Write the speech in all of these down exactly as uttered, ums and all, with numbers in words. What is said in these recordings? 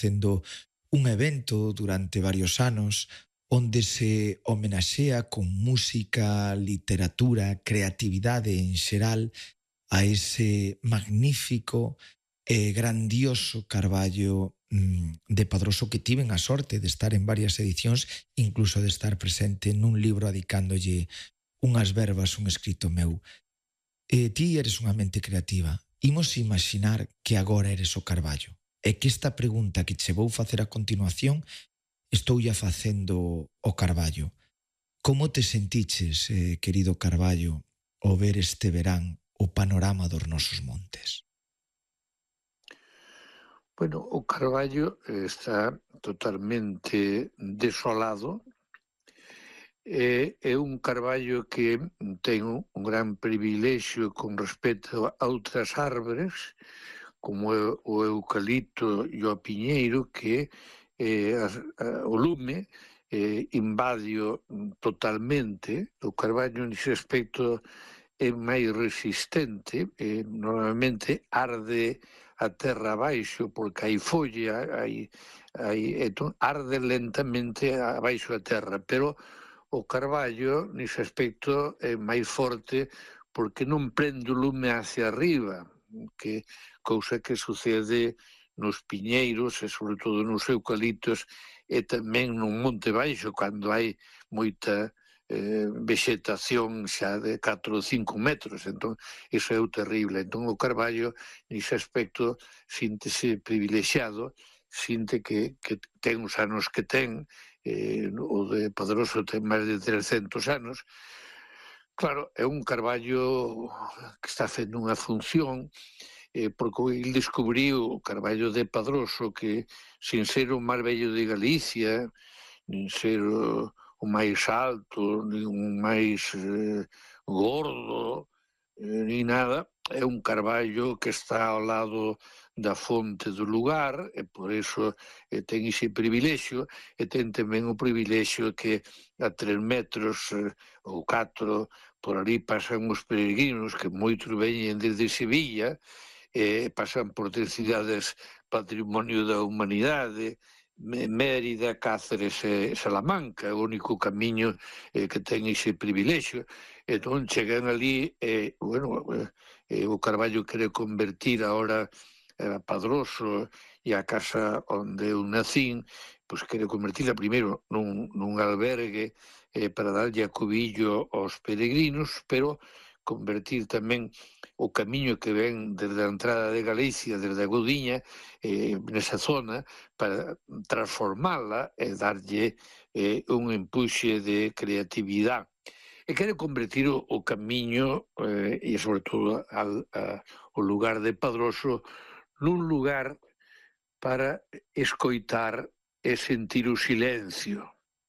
facendo un evento durante varios anos onde se homenaxea con música, literatura, creatividade en xeral a ese magnífico e grandioso Carballo mm, de Padroso, que tiven a sorte de estar en varias edicións, incluso de estar presente nun libro adicándolle unhas verbas, un escrito meu. E ti eres unha mente creativa. Imos imaginar que agora eres o Carballo e que esta pregunta que che vou facer a continuación estou ya facendo o Carballo. Como te sentiches, eh, querido Carballo, ao ver este verán o panorama dos nosos montes? Bueno, o Carballo está totalmente desolado. É, é un carballo que ten un gran privilexio con respecto a outras árbores, como o eucalipto e o piñeiro, que eh, as, a, o lume eh, invadio totalmente. O carballo nese aspecto é máis resistente, eh, normalmente arde a terra abaixo porque hai folla, hai, hai, entón, arde lentamente abaixo da terra, pero o carballo nese aspecto é máis forte porque non prende o lume hacia arriba, que cousa que sucede nos piñeiros e sobre todo nos eucaliptos e tamén no monte baixo cando hai moita eh, vegetación xa de catro ou cinco metros, entón iso é o terrible. Entón o carballo nese aspecto síntese privilexiado, sinte que, que ten os anos que ten, eh, o de Padroso ten máis de trescentos anos. Claro, é un carballo que está facendo unha función, eh, porque ele descubriu o carballo de Padroso que, sin ser o máis bello de Galicia, nin ser o, o máis alto, nin o máis eh, gordo, eh, nin nada, é un carballo que está ao lado da fonte do lugar e por iso eh, ten ese privilexio e ten tamén o privilexio que a tres metros eh, ou catro por ali pasan os peregrinos que moitos veñen desde Sevilla e eh, pasan por tres cidades patrimonio da humanidade, Mérida, Cáceres e Salamanca, é o único camiño eh, que ten ese privilexio. Entón chegan ali e, eh, bueno, eh, o Carballo quere convertir agora a Padroso e a casa onde eu nacín, pois quere convertila primeiro nun, nun albergue eh, para darlle acubillo aos peregrinos, pero convertir tamén o camiño que ven desde a entrada de Galicia, desde a Godiña, eh, nesa zona, para transformala e darlle eh, un empuxe de creatividade. E quere convertir o, o camiño, eh, e sobre todo al, a, o lugar de Padroso, nun lugar para escoitar e sentir o silencio.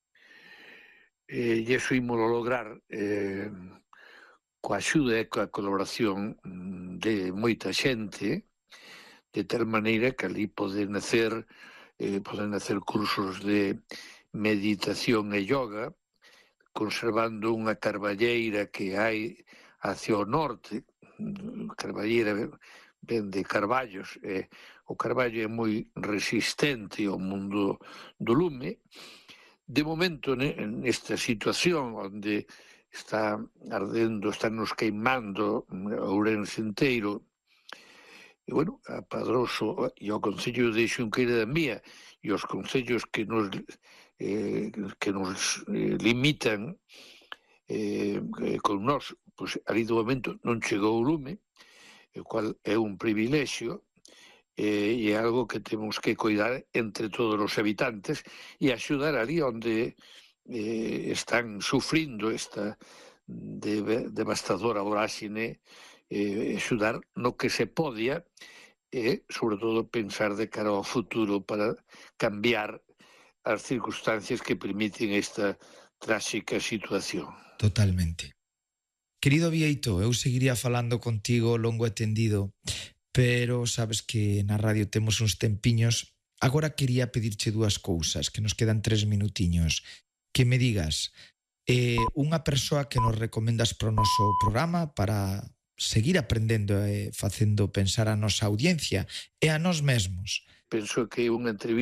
E iso imos lograr eh, coa axuda e coa colaboración de moita xente, de tal maneira que ali poden nacer, eh, poden nacer cursos de meditación e yoga, conservando unha carballeira que hai hacia o norte, carballeira ben de carballos, eh, o carballo é moi resistente ao mundo do lume. De momento, nesta situación onde está ardendo, están nos queimando Ourense inteiro, e, bueno, a Padroso e ao Concello de Xunqueira da Mía e os concellos que nos eh, que nos eh, limitan eh, con nós, pois ali do momento non chegou o lume, o cual é un privilexio eh, e é algo que temos que cuidar entre todos os habitantes e axudar ali onde eh, están sufrindo esta de, devastadora voráxine, eh, axudar no que se podia e, sobre todo, pensar de cara ao futuro para cambiar as circunstancias que permiten esta tráxica situación. Totalmente. Querido Bieito, eu seguiría falando contigo longo e tendido, pero sabes que na radio temos uns tempiños. Agora quería pedirche dúas cousas, que nos quedan tres minutiños. Que me digas eh, unha persoa que nos recomendas para o noso programa para seguir aprendendo e facendo pensar a nosa audiencia e a nós mesmos. Penso que unha entrevista